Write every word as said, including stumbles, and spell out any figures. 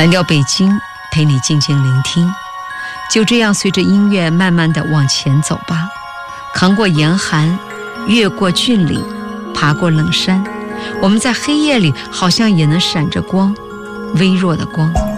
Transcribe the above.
蓝调北京陪你静静聆听，就这样随着音乐慢慢地往前走吧，扛过严寒，越过峻岭，爬过冷山，我们在黑夜里好像也能闪着光，微弱的光。